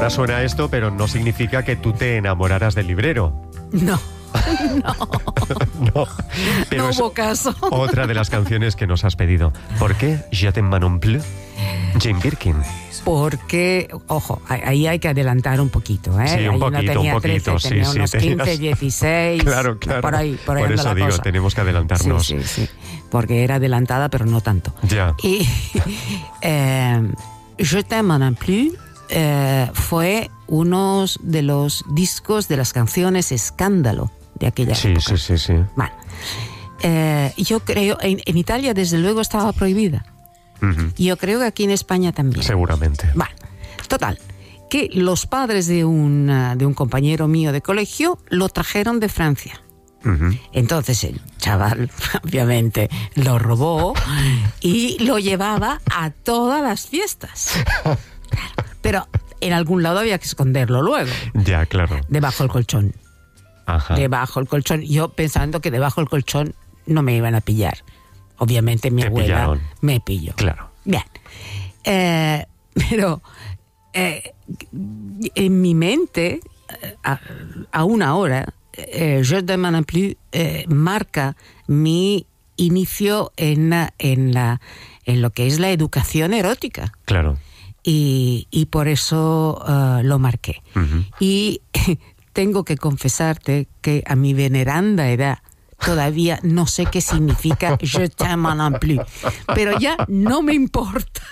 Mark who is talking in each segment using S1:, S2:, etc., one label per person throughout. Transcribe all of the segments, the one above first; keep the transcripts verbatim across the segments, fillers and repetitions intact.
S1: Ahora suena esto, pero no significa que tú te enamoraras del librero.
S2: No. No.
S1: No, pero
S2: no
S1: es
S2: hubo caso.
S1: Otra de las canciones que nos has pedido. ¿Por qué Je t'aime non plus? Jane Birkin.
S2: Porque, ojo, ahí hay que adelantar un poquito, ¿eh?
S1: Sí, un
S2: ahí
S1: poquito,
S2: no tenía
S1: un poquito,
S2: trece, tenía
S1: sí,
S2: unos
S1: sí, tenías...
S2: quince, dieciséis.
S1: Claro, claro.
S2: Por ahí, por ahí
S1: Por
S2: anda
S1: eso
S2: la
S1: digo,
S2: cosa.
S1: tenemos que adelantarnos.
S2: Sí, sí, sí. Porque era adelantada, pero no tanto.
S1: Ya.
S2: Y eh, Je t'aime non plus eh, fue uno de los discos de las canciones escándalo de aquella
S1: sí,
S2: época.
S1: Sí, sí, sí.
S2: Bueno, eh, yo creo, en, en Italia desde luego estaba prohibida.
S1: Uh-huh.
S2: Yo creo que aquí en España también.
S1: Seguramente.
S2: Bueno, total, que los padres de un, de un compañero mío de colegio lo trajeron de Francia.
S1: Uh-huh.
S2: Entonces el chaval, obviamente, lo robó y lo llevaba a todas las fiestas. Pero en algún lado había que esconderlo luego.
S1: Ya, claro.
S2: Debajo del colchón.
S1: Ajá.
S2: Debajo del colchón. Yo pensando que debajo del colchón no me iban a pillar. Obviamente mi
S1: Te
S2: abuela
S1: pillaron.
S2: me pilló.
S1: Claro.
S2: Bien. Eh, pero eh, en mi mente, a, aún ahora, eh, Je t'aime non plus eh, marca mi inicio en, la, en, la, en lo que es la educación erótica.
S1: Claro.
S2: Y, y por eso uh, lo marqué.
S1: Uh-huh.
S2: Y tengo que confesarte que a mi veneranda edad todavía no sé qué significa Je t'aime non plus, pero ya no me importa.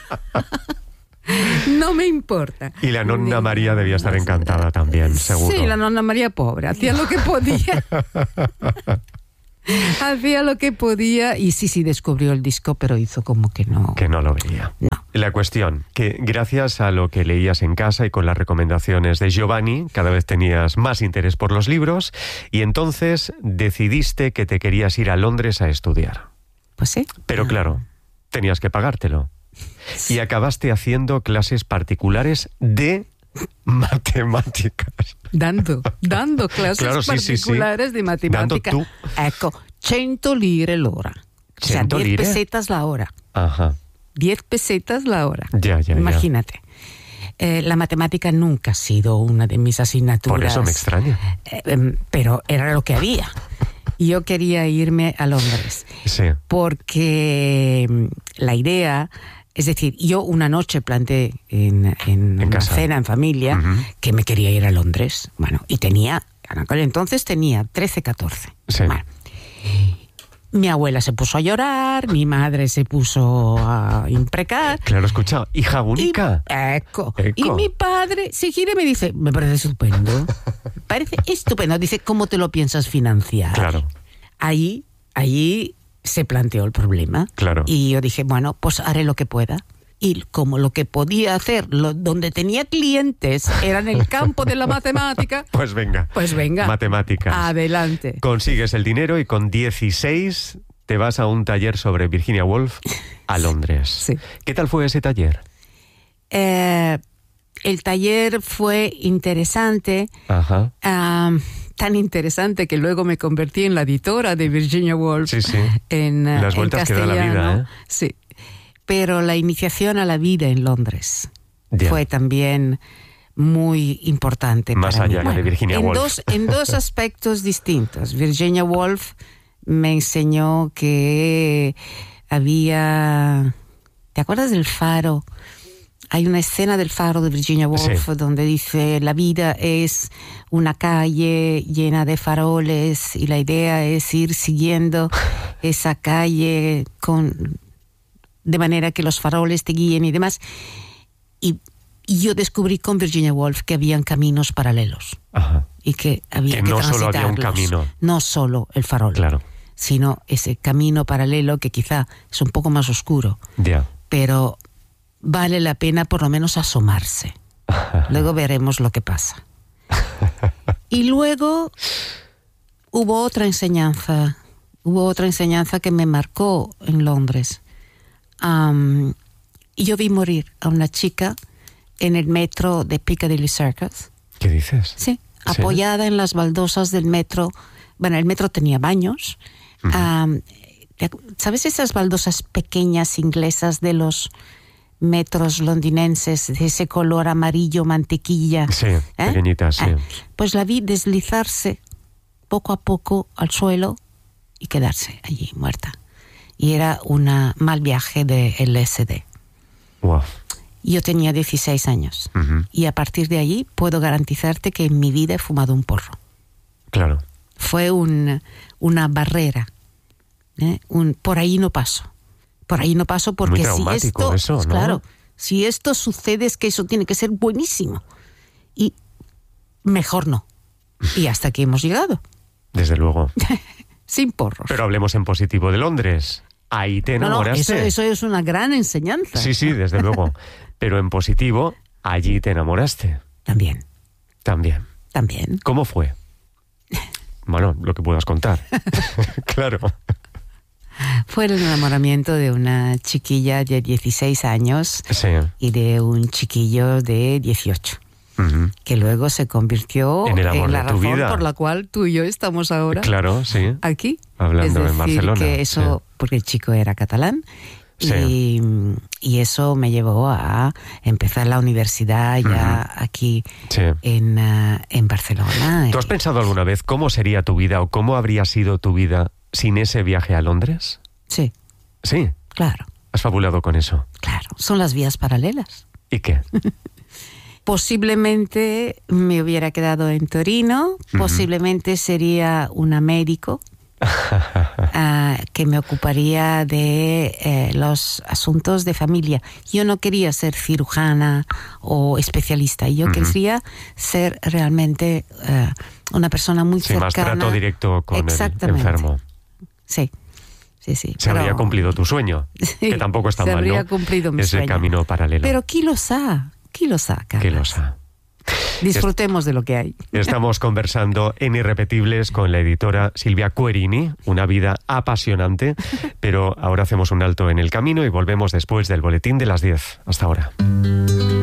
S2: No me importa.
S1: Y la nonna María debía estar encantada también, seguro.
S2: Sí, la nonna María pobre, hacía lo que podía. Hacía lo que podía y sí, sí descubrió el disco, pero hizo como que no.
S1: Que no lo veía.
S2: No.
S1: La cuestión, que gracias a lo que leías en casa y con las recomendaciones de Giovanni, cada vez tenías más interés por los libros y entonces decidiste que te querías ir a Londres a estudiar.
S2: Pues sí.
S1: Pero claro, tenías que pagártelo. Y acabaste haciendo clases particulares de matemáticas.
S2: Dando, dando clases
S1: claro, sí,
S2: particulares
S1: sí, sí.
S2: de matemática.
S1: Dando tú.
S2: Ecco, cento lire l'ora. O sea,
S1: ¿cento
S2: diez
S1: lire?
S2: pesetas la hora.
S1: Ajá.
S2: diez pesetas la hora.
S1: Ya, ya,
S2: Imagínate. Ya. Eh, la matemática nunca ha sido una de mis asignaturas.
S1: Por eso me extraña.
S2: Eh, eh, pero era lo que había. Y yo quería irme a Londres.
S1: Sí.
S2: Porque la idea... Es decir, yo una noche planteé en, en, en una
S1: casa.
S2: cena en familia uh-huh. que me quería ir a Londres. Bueno, y tenía, en aquel entonces tenía trece, catorce.
S1: Sí.
S2: Bueno, mi abuela se puso a llorar, mi madre se puso a imprecar.
S1: Claro, escucha, hija única.
S2: Y, eco,
S1: eco.
S2: y mi padre se gira y me dice, me parece estupendo. Parece estupendo. Dice, ¿cómo te lo piensas financiar?
S1: Claro.
S2: Ahí, ahí... se planteó el problema.
S1: Claro.
S2: Y yo dije, bueno, pues haré lo que pueda. Y como lo que podía hacer, lo, donde tenía clientes, era en el campo de la matemática.
S1: Pues venga.
S2: Pues venga.
S1: Matemáticas.
S2: Adelante.
S1: Consigues el dinero y con dieciséis te vas a un taller sobre Virginia Woolf a Londres.
S2: Sí.
S1: ¿Qué tal fue ese taller?
S2: Eh, el taller fue interesante.
S1: Ajá.
S2: Um, tan interesante que luego me convertí en la editora de Virginia Woolf.
S1: Sí, sí.
S2: En,
S1: Las vueltas
S2: en
S1: que da la vida, ¿eh?
S2: Sí. Pero la iniciación a la vida en Londres
S1: yeah.
S2: fue también muy importante.
S1: Más
S2: para
S1: allá
S2: mí. Bueno,
S1: de Virginia
S2: en
S1: Woolf.
S2: Dos, en dos aspectos distintos. Virginia Woolf me enseñó que había... ¿Te acuerdas del faro? Hay una escena del faro de Virginia Woolf sí. donde dice la vida es una calle llena de faroles y la idea es ir siguiendo esa calle con de manera que los faroles te guíen y demás. Y, y yo descubrí con Virginia Woolf que habían caminos paralelos.
S1: Ajá.
S2: Y que había
S1: que,
S2: que
S1: no solo había un
S2: transitarlos.
S1: camino.
S2: No solo el farol,
S1: claro.
S2: sino ese camino paralelo que quizá es un poco más oscuro.
S1: Ya. Yeah.
S2: Pero vale la pena por lo menos asomarse. Luego veremos lo que pasa. Y luego hubo otra enseñanza, hubo otra enseñanza que me marcó en Londres. Um, y yo vi morir a una chica en el metro de Piccadilly Circus.
S1: ¿Qué dices?
S2: Sí, apoyada ¿Sí? en las baldosas del metro. Bueno, el metro tenía baños. Uh-huh. Um, ¿sabes esas baldosas pequeñas inglesas de los metros londinenses de ese color amarillo mantequilla.
S1: Sí,
S2: ¿eh?
S1: pequeñitas, sí.
S2: Ah, pues la vi deslizarse poco a poco al suelo y quedarse allí muerta. Y era un mal viaje de L S D.
S1: Wow.
S2: Yo tenía dieciséis años.
S1: Uh-huh.
S2: Y a partir de allí puedo garantizarte que en mi vida he fumado un porro.
S1: Claro.
S2: Fue un, una barrera. ¿eh? Un, por ahí no paso. Por ahí no paso porque
S1: Muy
S2: si esto,
S1: eso, ¿no?
S2: claro, si esto sucede es que eso tiene que ser buenísimo. Y mejor no. Y hasta aquí hemos llegado.
S1: Desde luego.
S2: Sin porros.
S1: Pero hablemos en positivo de Londres. Ahí te enamoraste.
S2: No, no, eso, eso es una gran enseñanza.
S1: Sí, sí, desde luego. Pero en positivo, allí te enamoraste.
S2: También.
S1: También.
S2: También.
S1: ¿Cómo fue? Bueno, lo que puedas contar. Claro.
S2: Fue el enamoramiento de una chiquilla de dieciséis años
S1: Sí.
S2: y de un chiquillo de dieciocho.
S1: Uh-huh.
S2: Que luego se convirtió
S1: en, el amor
S2: en la
S1: de tu
S2: razón
S1: vida.
S2: por la cual tú y yo estamos ahora
S1: Claro, sí.
S2: aquí.
S1: Hablando
S2: es decir,
S1: en Barcelona.
S2: Que eso,
S1: Sí.
S2: porque el chico era catalán.
S1: Sí.
S2: Y, y eso me llevó a empezar la universidad ya
S1: uh-huh.
S2: aquí
S1: Sí.
S2: en, uh, en Barcelona.
S1: ¿Tú has pensado alguna vez cómo sería tu vida o cómo habría sido tu vida sin ese viaje a Londres?
S2: Sí,
S1: Sí.
S2: claro,
S1: ¿Has fabulado con eso?
S2: claro. Son las vías paralelas.
S1: ¿Y qué?
S2: Posiblemente me hubiera quedado en Torino,
S1: Uh-huh.
S2: posiblemente sería una médico uh, que me ocuparía de eh, los asuntos de familia. Yo no quería ser cirujana o especialista, yo
S1: Uh-huh.
S2: quería ser realmente uh, una persona muy
S1: Sí,
S2: cercana.
S1: más trato directo con el
S2: Exactamente.
S1: enfermo.
S2: Sí, sí, sí.
S1: Se
S2: pero-
S1: habría cumplido tu sueño,
S2: Sí,
S1: que tampoco está
S2: se
S1: mal, ¿no?
S2: habría cumplido mi
S1: Ese
S2: sueño.
S1: camino paralelo.
S2: Pero ¿quién lo sabe? ¿Quién lo sabe, Carlas?
S1: ¿Qué lo sabe?
S2: Disfrutemos de lo que hay.
S1: Estamos conversando en Irrepetibles con la editora Silvia Querini, una vida apasionante, pero ahora hacemos un alto en el camino y volvemos después del boletín de las diez. Hasta ahora.